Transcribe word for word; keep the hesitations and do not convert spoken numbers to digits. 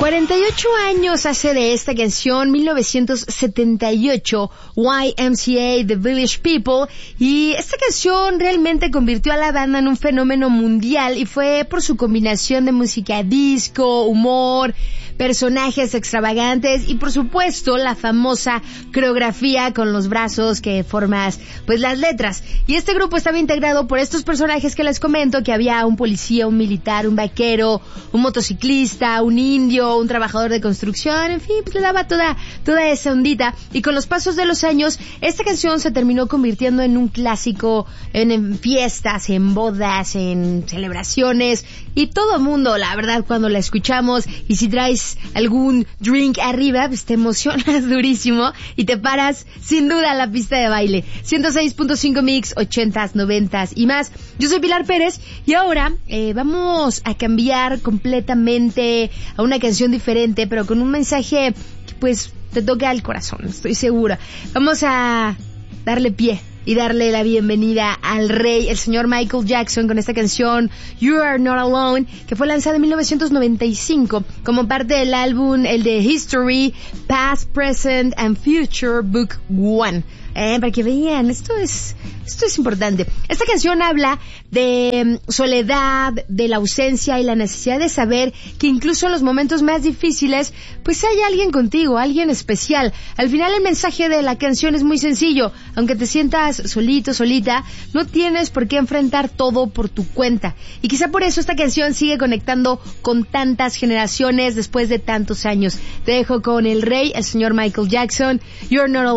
cuarenta y ocho años hace de esta canción, mil novecientos setenta y ocho, Y M C A, The Village People, y esta canción realmente convirtió a la banda en un fenómeno mundial y fue por su combinación de música disco, humor, personajes extravagantes y por supuesto la famosa coreografía con los brazos que formas pues las letras. Y este grupo estaba integrado por estos personajes que les comento, que había un policía, un militar, un vaquero, un motociclista, un indio, un trabajador de construcción, en fin, pues le daba toda, toda esa ondita. Y con los pasos de los años, esta canción se terminó convirtiendo en un clásico en, en fiestas, en bodas, en celebraciones, y todo mundo, la verdad, cuando la escuchamos, y si traes algún drink arriba, pues te emocionas durísimo y te paras sin duda a la pista de baile. ciento seis punto cinco Mix, ochentas, noventas y más. Yo soy Pilar Pérez y ahora eh, vamos a cambiar completamente a una canción diferente, pero con un mensaje que pues te toca al corazón, estoy segura. Vamos a darle pie y darle la bienvenida al rey, el señor Michael Jackson, con esta canción You Are Not Alone, que fue lanzada en mil novecientos noventa y cinco como parte del álbum, el de History, Past, Present and Future Book One. Eh, para que vean, esto es, esto es importante. Esta canción habla de um, soledad, de la ausencia y la necesidad de saber que incluso en los momentos más difíciles, pues hay alguien contigo, alguien especial. Al final el mensaje de la canción es muy sencillo. Aunque te sientas solito, solita, no tienes por qué enfrentar todo por tu cuenta. Y quizá por eso esta canción sigue conectando con tantas generaciones después de tantos años. Te dejo con el rey, el señor Michael Jackson. You're Not Alone.